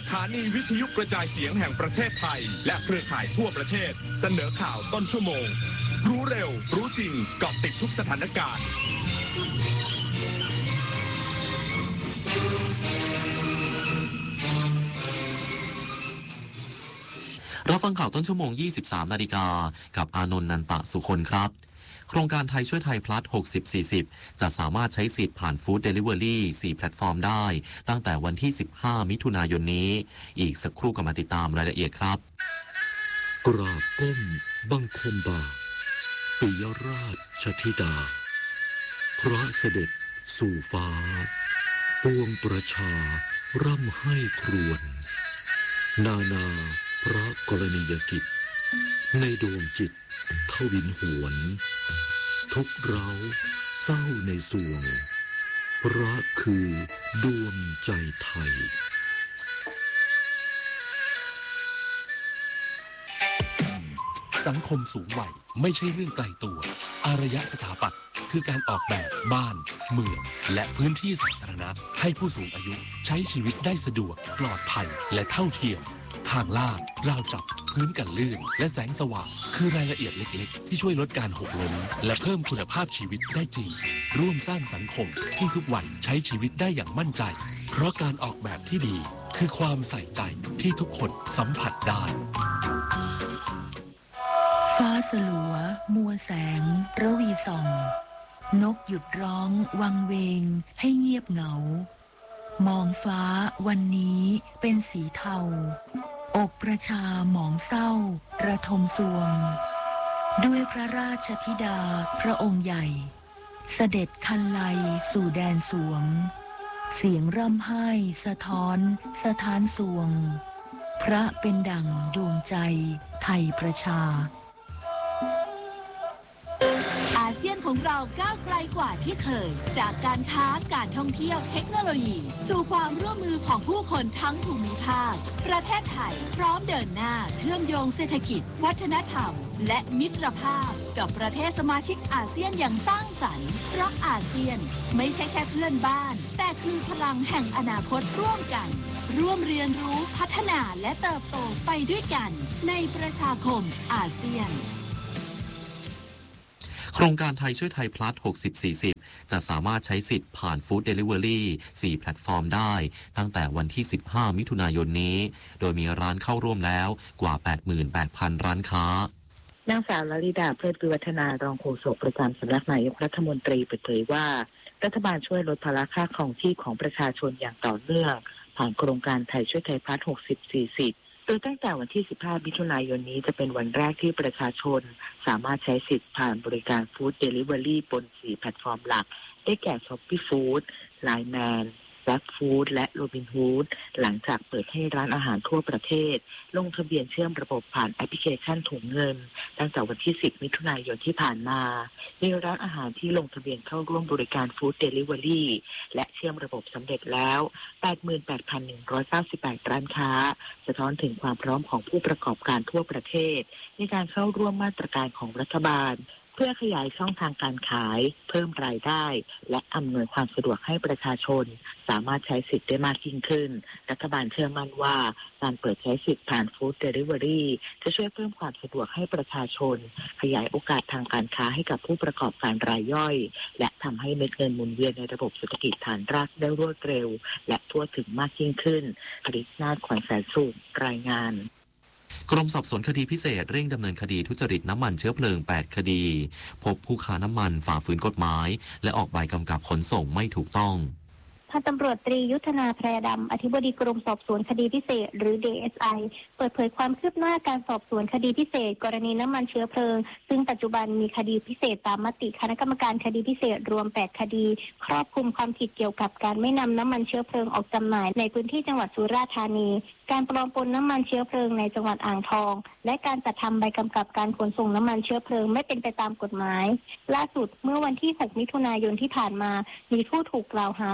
ถานีวิทยุกระจายเสียงแห่งประเทศไทยและเครือข่ายทั่วประเทศเสนอข่าวต้นชั่วโมงรู้เร็วรู้จริงเกาะติดทุกสถานการณ์รับฟังข่าวต้นชั่วโมง 23 นาฬิกากับอานนท์ นันตะสุคนครับโครงการไทยช่วยไทยพลัส 60-40 จะสามารถใช้สิทธิ์ผ่านฟู้ดเดลิเวอรี่ 4 แพลตฟอร์มได้ตั้งแต่วันที่ 15 มิถุนายนนี้อีกสักครู่ก็มาติดตามรายละเอียดครับกราบก้มบังคมบาทปิยราชธิดาพระเสด็จสู่ฟ้าปวงประชาร่ำให้ครวญนานาพระกรณียกิจในดวงจิตทวินหวนทุกเราเศร้าในสวงพระคือดวงใจไทยสังคมสูงวัยไม่ใช่เรื่องไกลตัวอารยสถาปัตย์คือการออกแบบบ้านเมืองและพื้นที่สาธารณะให้ผู้สูงอายุใช้ชีวิตได้สะดวกปลอดภัยและเท่าเทียมทางลาดราวจับพื้นกันลื่นและแสงสว่างคือรายละเอียดเล็กๆที่ช่วยลดการหกล้มและเพิ่มคุณภาพชีวิตได้จริงร่วมสร้างสังคมที่ทุกวัยใช้ชีวิตได้อย่างมั่นใจเพราะการออกแบบที่ดีคือความใส่ใจที่ทุกคนสัมผัสได้ฟ้าสลัวมัวแสงระวีส่องนกหยุดร้องวังเวงให้เงียบเหงามองฟ้าวันนี้เป็นสีเทาอกประชาหมองเศร้าระทมสวงด้วยพระราชธิดาพระองค์ใหญ่เสด็จคันไลสู่แดนสวงเสียงร่ำไห้สะท้อนสถานสวงพระเป็นดั่งดวงใจไทยประชาอาเซียนของเราก้าวไกลกว่าที่เคยจากการค้าการท่องเที่ยวเทคโนโลยีสู่ความร่วมมือของผู้คนทั้งภูมิภาคประเทศไทยพร้อมเดินหน้าเชื่อมโยงเศรษฐกิจวัฒนธรรมและมิตรภาพกับประเทศสมาชิกอาเซียนอย่างสร้างสรรค์เพราะอาเซียนไม่ใช่แค่เพื่อนบ้านแต่คือพลังแห่งอนาคตร่วมกันร่วมเรียนรู้พัฒนาและเติบโตไปด้วยกันในประชาคมอาเซียนโครงการไทยช่วยไทยพลัส 60-40 จะสามารถใช้สิทธิ์ผ่านฟู้ดเดลิเวอรี่ 4 แพลตฟอร์มได้ตั้งแต่วันที่ 15 มิถุนายนนี้โดยมีร้านเข้าร่วมแล้วกว่า 88,000 ร้านค้านางสาวลลิดาเพลิดวิวัฒนารองโฆษกประจำสำนักนายกรัฐมนตรีเปิดเผยว่ารัฐบาลช่วยลดภาระค่าครองชีพของประชาชนอย่างต่อเนื่องผ่านโครงการไทยช่วยไทยพลัส 60-40 โดยตั้งแต่วันที่ 15 มิถุนายนนี้จะเป็นวันแรกที่ประชาชนสามารถใช้สิทธิ์ผ่านบริการฟู้ดเดลิเวอรี่บน 4 แพลตฟอร์มหลักได้แก่ Shopee Food, Line Man, Grab Food และ Robinhood หลังจากเปิดให้ร้านอาหารทั่วประเทศลงทะเบียนเชื่อมระบบผ่านแอปพลิเคชันถุงเงินตั้งแต่วันที่ 10 มิถุนายนที่ผ่านมามีร้านอาหารที่ลงทะเบียนเข้าร่วมบริการฟู้ดเดลิเวอรี่และเชื่อมระบบสำเร็จแล้ว 88,198 ร้านค้าสะท้อนถึงความพร้อมของผู้ประกอบการทั่วประเทศในการเข้าร่วมมาตรการของรัฐบาลเพื่อขยายช่องทางการขายเพิ่มรายได้และอำนวยความสะดวกให้ประชาชนสามารถใช้สิทธิ์ได้มากยิ่งขึ้นรัฐบาลเชื่อมั่นว่าการเปิดใช้สิทธิ์ผ่านฟู้ดเดลิเวอรี่จะช่วยเพิ่มความสะดวกให้ประชาชนขยายโอกาสทางการค้าให้กับผู้ประกอบการรายย่อยและทำให้เม็ดเงินหมุนเวียนในระบบเศรษฐกิจฐานรากได้รวดเร็วและทั่วถึงมากยิ่งขึ้นผลิตนาฏขวัญแสนสุขรายงานกรมสอบสวนคดีพิเศษเร่งดำเนินคดีทุจริตน้ำมันเชื้อเพลิง 8 คดีพบผู้ค้าน้ำมันฝ่าฝืนกฎหมายและออกใบกำกับขนส่งไม่ถูกต้องพันตำรวจตรียุทธนาแพรดำอธิบดีกรมสอบสวนคดีพิเศษหรือ DSI เปิดเผยความคืบหน้าการสอบสวนคดีพิเศษกรณีน้ำมันเชื้อเพลิงซึ่งปัจจุบันมีคดีพิเศษตามมติคณะกรรมการคดีพิเศษรวม8คดีครอบคลุมความผิดเกี่ยวกับการไม่นำน้ำมันเชื้อเพลิงออกจำหน่ายในพื้นที่จังหวัดสุราษฎร์ธานีการปลอมปนน้ำมันเชื้อเพลิงในจังหวัดอ่างทองและการจัดทำใบกำกับการขนส่งน้ำมันเชื้อเพลิงไม่เป็นไปตามกฎหมายล่าสุดเมื่อวันที่6มิถุนายนที่ผ่านมามีผู้ถูกกล่าวหาเข้ารับ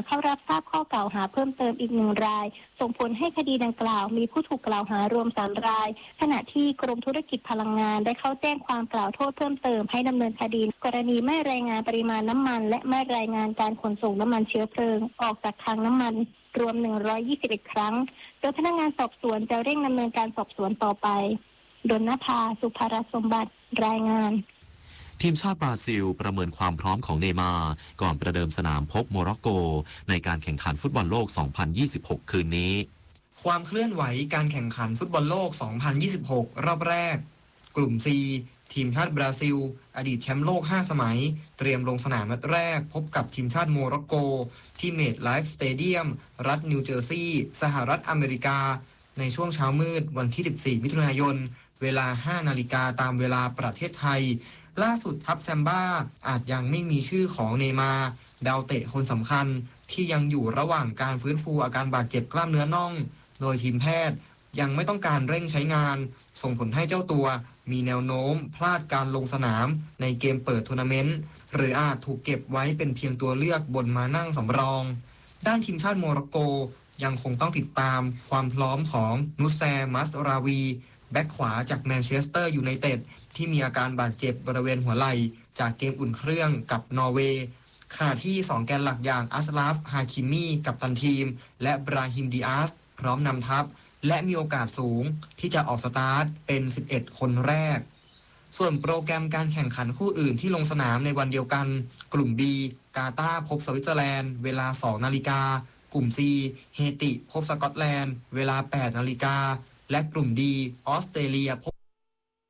ทราบข้อกล่าวหาเพิ่มเติมอีก1 รายส่งผลให้คดีดังกล่าวมีผู้ถูกกล่าวหารวม3 รายขณะที่กรมธุรกิจพลังงานได้เข้าแจ้งความกล่าวโทษเพิ่มเติมให้ดำเนินคดีกรณีไม่รายงานปริมาณน้ำมันและไม่รายงานการขนส่งน้ำมันเชื้อเพลิงออกจากคลังน้ำมันรวม121 ครั้งโดยพนักงานสอบสวนจะเร่งดำเนินการสอบสวนต่อไปดลนภา สุภรัตน์สมบัติรายงานทีมชาติบราซิลประเมินความพร้อมของเนย์มาร์ก่อนประเดิมสนามพบโมร็อกโกในการแข่งขันฟุตบอลโลก 2026 คืนนี้ความเคลื่อนไหวการแข่งขันฟุตบอลโลก 2026 รอบแรกกลุ่ม C ทีมชาติบราซิลอดีตแชมป์โลก5 สมัยเตรียมลงสนามนัดแรกพบกับทีมชาติโมร็อกโกที่เมดไลฟ์สเตเดียมรัฐนิวเจอร์ซีย์สหรัฐอเมริกาในช่วงเช้ามืดวันที่ 14 มิถุนายนเวลา 5 นาฬิกาตามเวลาประเทศไทยล่าสุดทัพแซมบ้าอาจยังไม่มีชื่อของเนย์มาร์ดาวเตะคนสำคัญที่ยังอยู่ระหว่างการฟื้นฟูอาการบาดเจ็บกล้ามเนื้อน่องโดยทีมแพทย์ยังไม่ต้องการเร่งใช้งานส่งผลให้เจ้าตัวมีแนวโน้มพลาดการลงสนามในเกมเปิดทัวร์นาเมนต์หรืออาจถูกเก็บไว้เป็นเพียงตัวเลือกบนมานั่งสำรองด้านทีมชาติโมร็อกโกยังคงต้องติดตามความพร้อมของนุสแซมัสราวีแบ็คขวาจากแมนเชสเตอร์ยูไนเต็ดที่มีอาการบาดเจ็บบริเวณหัวไหล่จากเกมอุ่นเครื่องกับนอร์เวย์ขณะที่2 แกนหลักอย่างอัสลาฟฮาคิมีกัปตันทีมและบราฮิมดิอาสพร้อมนำทัพและมีโอกาสสูงที่จะออกสตาร์ทเป็น11 คนแรกส่วนโปรแกรมการแข่งขันคู่อื่นที่ลงสนามในวันเดียวกันกลุ่ม B กาตาร์พบสวิตเซอร์แลนด์เวลา 2 นาฬิกากลุ่ม C เฮติพบสกอตแลนด์เวลา 8 นาฬิกาและกลุ่ม D ออสเตรเลียพบ